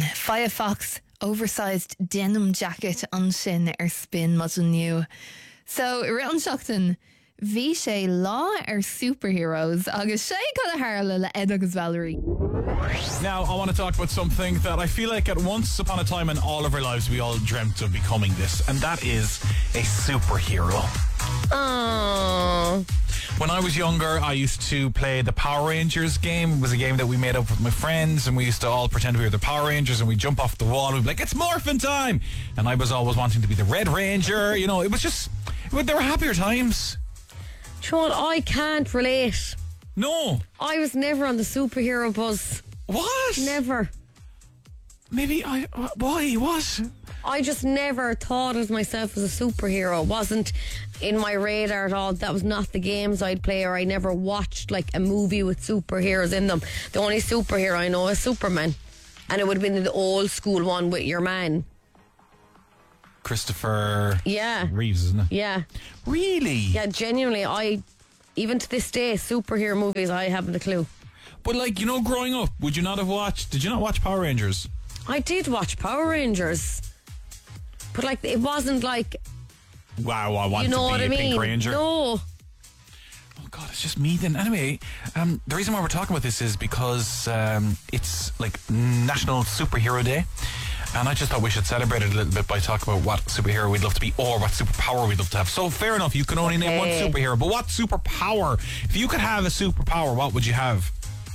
Firefox oversized denim jacket an sin spin model new. So around Shockton, bhí sé lá superheroes agus sé go hála le Ed agus Valerie. Now, I want to talk about something that I feel like at once upon a time in all of our lives we all dreamt of becoming this, and that is a superhero. Oh. When I was younger, I used to play the Power Rangers game. It was a game that we made up with my friends, and we used to all pretend we were the Power Rangers, and we'd jump off the wall and we'd be like, it's morphin' time! And I was always wanting to be the Red Ranger. You know, it was just, there were happier times. Sean, I can't relate. No. I was never on the superhero buzz. What? Never. Maybe why? What? I just never thought of myself as a superhero. It wasn't in my radar at all. That was not the games I'd play, or I never watched like a movie with superheroes in them. The only superhero I know is Superman, and it would have been the old school one with your man Christopher Reeves, isn't it? Yeah. Really? Yeah, genuinely, even to this day, superhero movies, I haven't a clue. But like, you know, growing up, did you not watch Power Rangers? I did watch Power Rangers, but like, it wasn't like, wow, I want to be a Pink Ranger. No. Oh God, it's just me then. Anyway, the reason why we're talking about this is because it's like National Superhero Day. And I just thought we should celebrate it a little bit by talking about what superhero we'd love to be or what superpower we'd love to have. So fair enough, you can only name one superhero, but what superpower? If you could have a superpower, what would you have?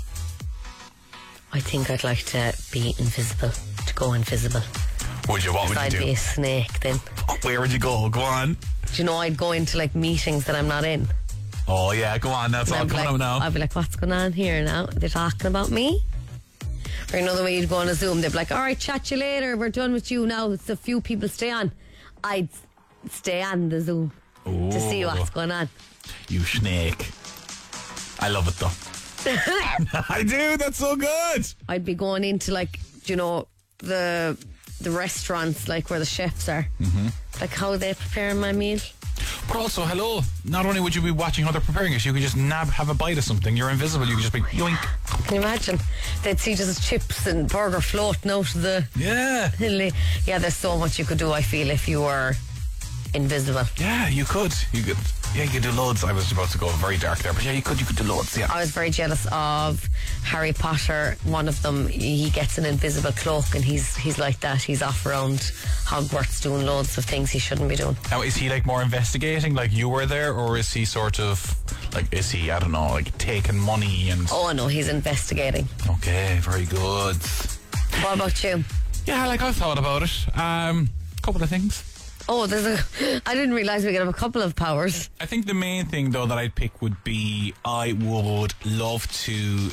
I think I'd like to be invisible, to go invisible. Would you? What would you do? I'd be a snake then. Oh, where would you go? Go on. Do you know, I'd go into like meetings that I'm not in. Oh yeah, go on, that's all coming out now. I'd be like, what's going on here now? They're talking about me? Or another way you'd go on a Zoom, they'd be like, alright, chat you later, we're done with you now. It's a few people stay on. I'd stay on the Zoom to see what's going on. You snake. I love it though. I do, that's so good. I'd be going into like, you know, the restaurants, like where the chefs are. Mm-hmm. Like how they prepare my meal. But also, hello, not only would you be watching how they're preparing it, you could just have a bite of something. You're invisible, you could just be yoink. Can you imagine? They'd see just chips and burger floating out of the... Yeah. Yeah, there's so much you could do, I feel, if you were invisible. Yeah, you could. You could do loads. I was about to go very dark there, but yeah, you could do loads, yeah. I was very jealous of Harry Potter. One of them, he gets an invisible cloak and he's like that. He's off around Hogwarts doing loads of things he shouldn't be doing. Now, is he like more investigating, like you were there, or is he sort of, like, is he, I don't know, like taking money and... Oh no, he's investigating. Okay, very good. What about you? Yeah, like I've thought about it. Couple of things. Oh, I didn't realise we could have a couple of powers. I think the main thing, though, that I'd pick would be I would love to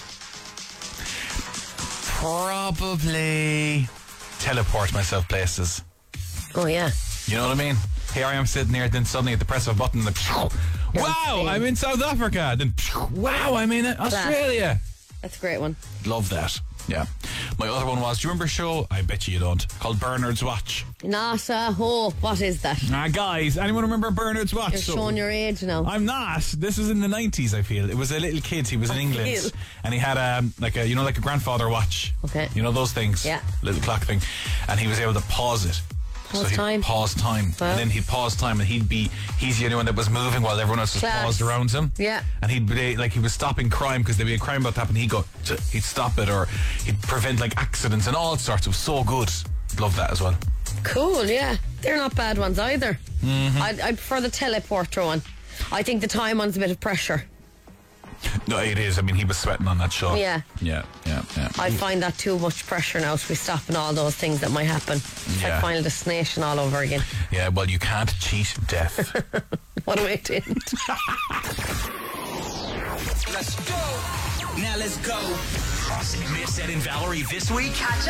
probably teleport myself places. Oh, yeah. You know what I mean? Here I am sitting there, then suddenly at the press of a button, wow, I'm in South Africa. Then, wow, I'm in Australia. That's a great one. Love that. Yeah. My other one was, do you remember a show? I bet you don't. Called Bernard's Watch. Not a hope. What is that? Guys, anyone remember Bernard's Watch? You're showing your age now. I'm not. This was in the 90s, I feel. It was a little kid. He was in England. And he had like a grandfather watch. Okay. You know those things? Yeah. Little clock thing. And he was able to pause it. Pause time. Wow. And then he'd pause time, and he's the only one that was moving while everyone else was paused around him. Yeah. And he'd be like, he was stopping crime because there'd be a crime about to happen. He'd stop it, or he'd prevent like accidents and all sorts. It was so good. Love that as well. Cool, yeah. They're not bad ones either. Mm-hmm. I'd prefer the teleporter one. I think the time one's a bit of pressure. No, it is. I mean, he was sweating on that show. Yeah. I find that too much pressure now to be stopping all those things that might happen. It's like Final Destination all over again. Yeah, well, you can't cheat death. What a way to end. Let's go. Now let's go. Missed Ed and Valerie this week. Catch